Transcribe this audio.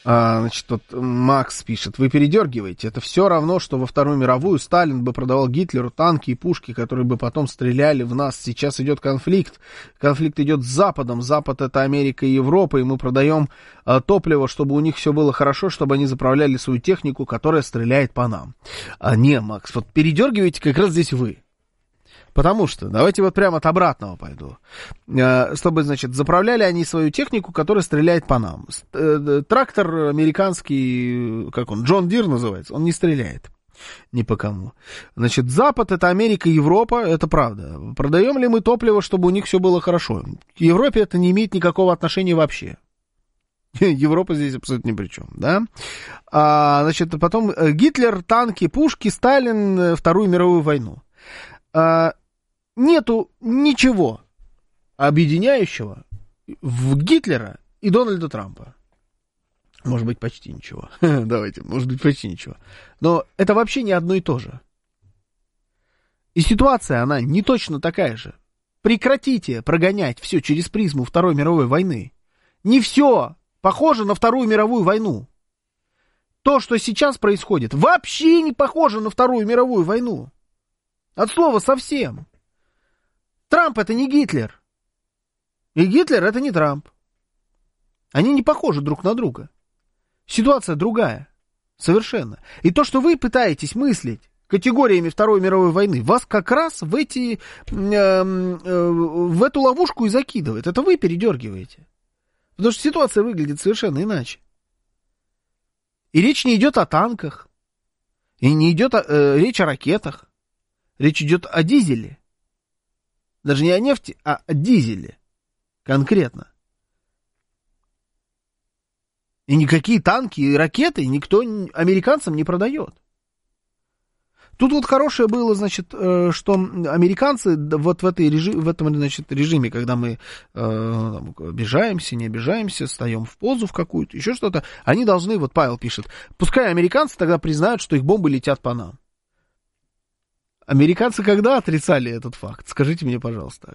Значит, вот Макс пишет, вы передергиваете. Это все равно, что во Вторую мировую Сталин бы продавал Гитлеру танки и пушки, которые бы потом стреляли в нас. Сейчас идет конфликт. Конфликт идет с Западом. Запад — это Америка и Европа, и мы продаем топливо, чтобы у них все было хорошо, чтобы они заправляли свою технику, которая стреляет по нам. Не, Макс, вот передергиваете как раз здесь вы. Потому что, давайте вот прямо от обратного пойду. Чтобы, значит, заправляли они свою технику, которая стреляет по нам. Трактор американский, как он, Джон Дир называется, он не стреляет ни по кому. Значит, Запад — это Америка и Европа, это правда. Продаем ли мы топливо, чтобы у них все было хорошо? К Европе это не имеет никакого отношения вообще. Европа здесь абсолютно ни при чем, да? Значит, потом Гитлер, танки, пушки, Сталин, Вторую мировую войну. Нету ничего объединяющего в Гитлера и Дональда Трампа. Может быть, почти ничего. Давайте, может быть, почти ничего. Но это вообще не одно и то же. И ситуация, она не точно такая же. Прекратите прогонять все через призму Второй мировой войны. Не все похоже на Вторую мировую войну. То, что сейчас происходит, вообще не похоже на Вторую мировую войну. От слова совсем. Трамп — это не Гитлер. И Гитлер — это не Трамп. Они не похожи друг на друга. Ситуация другая. Совершенно. И то, что вы пытаетесь мыслить категориями Второй мировой войны, вас как раз в эту ловушку и закидывает. Это вы передергиваете. Потому что ситуация выглядит совершенно иначе. И речь не идет о танках. И не идет речь о ракетах. Речь идет о дизеле. Даже не о нефти, а о дизеле. Конкретно. И никакие танки и ракеты никто американцам не продает. Тут вот хорошее было, значит, что американцы вот в этом, значит, режиме, когда мы обижаемся, не обижаемся, встаем в позу в какую-то, еще что-то, они должны, вот Павел пишет, пускай американцы тогда признают, что их бомбы летят по нам. Американцы когда отрицали этот факт? Скажите мне, пожалуйста.